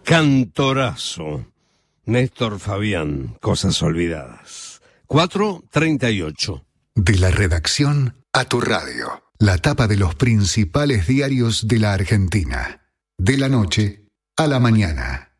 Cantorazo. Néstor Fabián, Cosas Olvidadas. 4:38. De la redacción a tu radio. La tapa de los principales diarios de la Argentina. De la noche a la mañana.